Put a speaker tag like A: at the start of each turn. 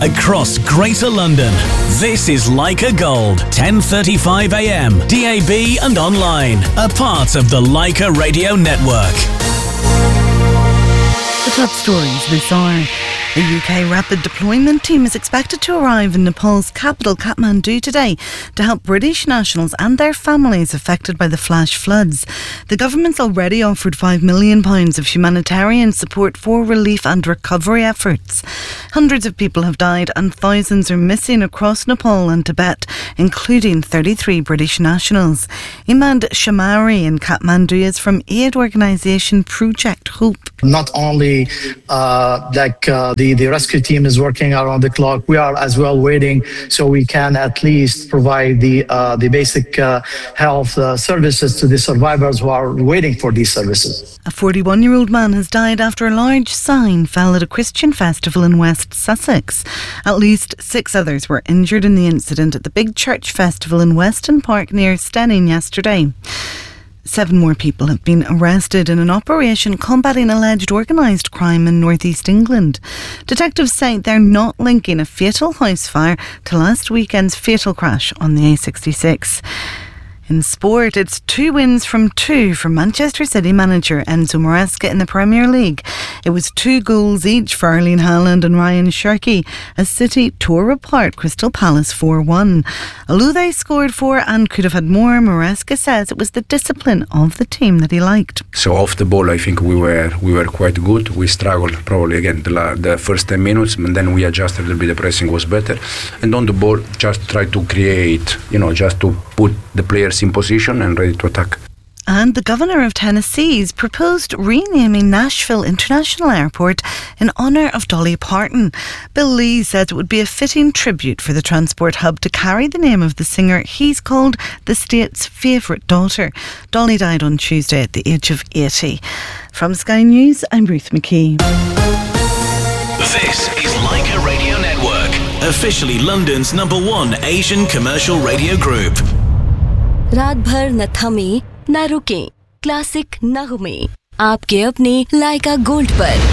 A: across Greater London. This is Leica Gold, 10:35 a.m, DAB and online, a part of the Leica Radio Network.
B: The top stories this hour. The UK Rapid Deployment Team is expected to arrive in Nepal's capital, Kathmandu, today to help British nationals and their families affected by the flash floods. The government's already offered £5 million of humanitarian support for relief and recovery efforts. Hundreds of people have died and thousands are missing across Nepal and Tibet, including 33 British nationals. Imad Shamari in Kathmandu is from aid organisation Project Hope.
C: Not only the rescue team is working around the clock, we are as well waiting so we can at least provide the basic health services to the survivors who are waiting for these services.
B: A 41-year-old man has died after a large sign fell at a Christian festival in West Sussex. At least 6 others were injured in the incident at the Big Church Festival in Weston Park near Steyning yesterday. 7 more people have been arrested in an operation combating alleged organised crime in northeast England. Detectives say they're not linking a fatal house fire to last weekend's fatal crash on the A66. In sport, it's 2 wins from 2 for Manchester City manager Enzo Maresca in the Premier League. It was 2 goals each for Erling Haaland and Ryan Cherki as City tore apart Crystal Palace 4-1. Although they scored 4 and could have had more, Maresca says it was the discipline of the team that he liked.
D: So off the ball, I think we were quite good. We struggled probably again the first 10 minutes, and then we adjusted a little bit. The pressing was better, and on the ball, just try to create, just to put the players in position and ready to attack.
B: And the Governor of Tennessee's proposed renaming Nashville International Airport in honour of Dolly Parton. Bill Lee says it would be a fitting tribute for the transport hub to carry the name of the singer he's called the state's favourite daughter. Dolly died on Tuesday at the age of 80. From Sky News, I'm Ruth McKee.
A: This is Leica Radio Network, officially London's #1 Asian commercial radio group.
E: रात भर न थमे न रुके, classic नगमे आपके अपने लाइका gold पर।